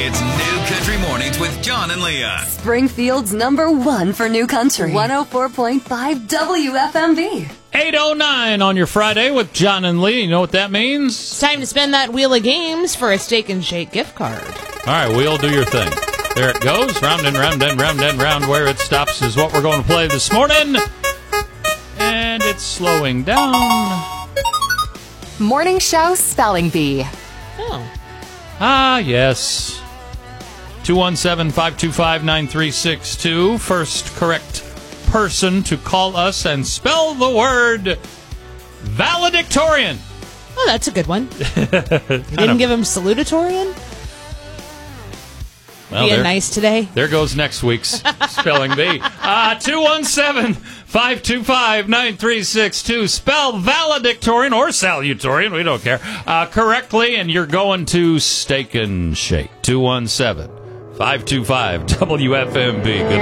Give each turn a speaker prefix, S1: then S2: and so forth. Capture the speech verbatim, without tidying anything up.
S1: It's New Country Mornings with John and Leah.
S2: Springfield's number one for New Country. one oh four point five W F M V.
S3: eight oh nine on your Friday with John and Lee. You know what that means?
S4: It's time to spin that Wheel of Games for a Steak and Shake gift card.
S3: All right, Wheel, do your thing. There it goes. Round and round and round and round. Where it stops is what we're going to play this morning. And it's slowing down.
S5: Morning Show Spelling Bee.
S4: Oh.
S3: Ah, yes. two one seven, five two five, nine three six two. First correct person to call us and spell the word valedictorian.
S4: Oh, that's a good one. You didn't
S3: of,
S4: give him salutatorian?
S3: Well,
S4: Being
S3: there,
S4: nice today.
S3: There goes next week's spelling bee. Uh, two one seven, five two five, nine three six two. Spell valedictorian or salutatorian, we don't care, uh, correctly, and you're going to Steak and Shake. two one seven, five two five, W F M B. Good